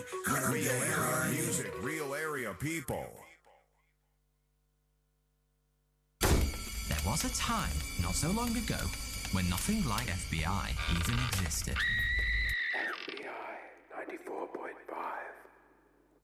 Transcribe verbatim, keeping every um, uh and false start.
Real area music, real area people. There was a time, not so long ago, when nothing like F B I even existed.